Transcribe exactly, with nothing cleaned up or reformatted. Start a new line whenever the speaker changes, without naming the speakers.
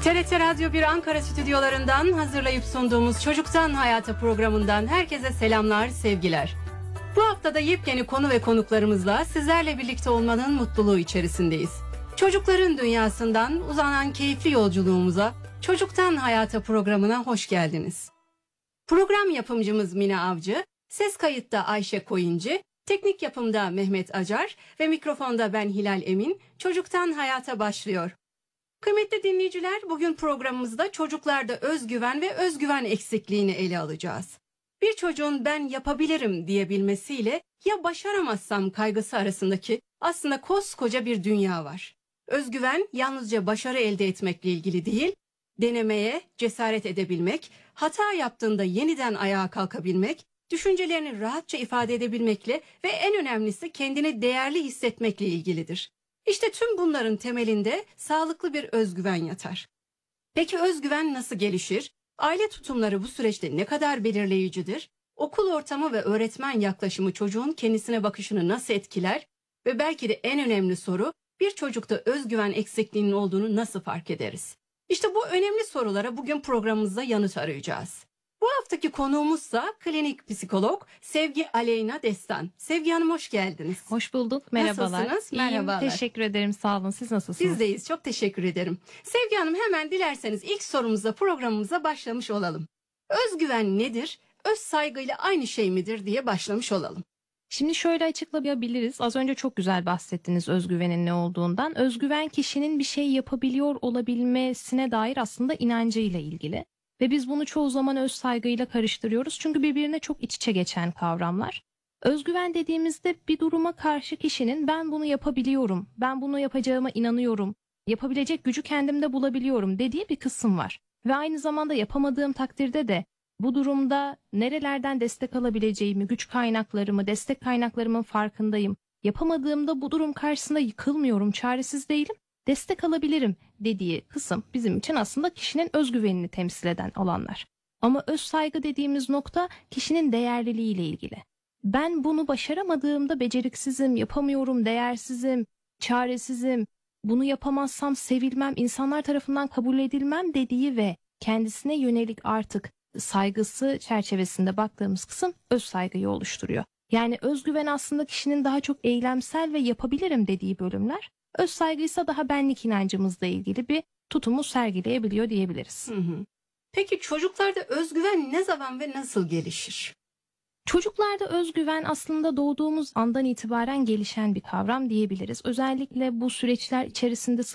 T R T Radyo bir Ankara stüdyolarından hazırlayıp sunduğumuz Çocuktan Hayata programından herkese selamlar, sevgiler. Bu haftada yepyeni konu ve konuklarımızla sizlerle birlikte olmanın mutluluğu içerisindeyiz. Çocukların dünyasından uzanan keyifli yolculuğumuza Çocuktan Hayata programına hoş geldiniz. Program yapımcımız Mine Avcı, ses kayıtta Ayşe Koyuncu, teknik yapımda Mehmet Acar ve mikrofonda ben Hilal Emin. Çocuktan Hayata başlıyor. Kıymetli dinleyiciler, bugün programımızda çocuklarda özgüven ve özgüven eksikliğini ele alacağız. Bir çocuğun ben yapabilirim diyebilmesiyle ya başaramazsam kaygısı arasındaki aslında koskoca bir dünya var. Özgüven yalnızca başarı elde etmekle ilgili değil, denemeye cesaret edebilmek, hata yaptığında yeniden ayağa kalkabilmek, düşüncelerini rahatça ifade edebilmekle ve en önemlisi kendini değerli hissetmekle ilgilidir. İşte tüm bunların temelinde sağlıklı bir özgüven yatar. Peki özgüven nasıl gelişir? Aile tutumları bu süreçte ne kadar belirleyicidir? Okul ortamı ve öğretmen yaklaşımı çocuğun kendisine bakışını nasıl etkiler? Ve belki de en önemli soru, bir çocukta özgüven eksikliğinin olduğunu nasıl fark ederiz? İşte bu önemli sorulara bugün programımızda yanıt arayacağız. Bu haftaki konuğumuzsa klinik psikolog Sevgi Aleyna Destan. Sevgi Hanım, hoş geldiniz.
Hoş bulduk. Merhabalar.
Nasılsınız?
İyiyim,
Merhabalar.
teşekkür ederim. Sağ olun. Siz nasılsınız?
Bizdeyiz. Çok teşekkür ederim. Sevgi Hanım, hemen dilerseniz ilk sorumuza, programımıza başlamış olalım. Özgüven nedir? Öz saygıyla aynı şey midir diye başlamış olalım.
Şimdi şöyle açıklayabiliriz. Az önce çok güzel bahsettiniz özgüvenin ne olduğundan. Özgüven kişinin bir şey yapabiliyor olabilmesine dair aslında inancıyla ilgili. Ve biz bunu çoğu zaman öz saygıyla karıştırıyoruz. Çünkü birbirine çok iç içe geçen kavramlar. Özgüven dediğimizde bir duruma karşı kişinin ben bunu yapabiliyorum, ben bunu yapacağıma inanıyorum, yapabilecek gücü kendimde bulabiliyorum dediği bir kısım var. Ve aynı zamanda yapamadığım takdirde de bu durumda nerelerden destek alabileceğimi, güç kaynaklarımı, destek kaynaklarımın farkındayım. Yapamadığımda bu durum karşısında yıkılmıyorum, çaresiz değilim, destek alabilirim dediği kısım bizim için aslında kişinin özgüvenini temsil eden alanlar. Ama öz saygı dediğimiz nokta kişinin değerliliğiyle ilgili. Ben bunu başaramadığımda beceriksizim, yapamıyorum, değersizim, çaresizim, bunu yapamazsam sevilmem, insanlar tarafından kabul edilmem dediği ve kendisine yönelik artık saygısı çerçevesinde baktığımız kısım öz saygıyı oluşturuyor. Yani özgüven aslında kişinin daha çok eylemsel ve yapabilirim dediği bölümler, öz saygıysa daha benlik inancımızla ilgili bir tutumu sergileyebiliyor diyebiliriz.
Hı hı. Peki çocuklarda özgüven ne zaman ve nasıl gelişir?
Çocuklarda özgüven aslında doğduğumuz andan itibaren gelişen bir kavram diyebiliriz. Özellikle bu süreçler içerisinde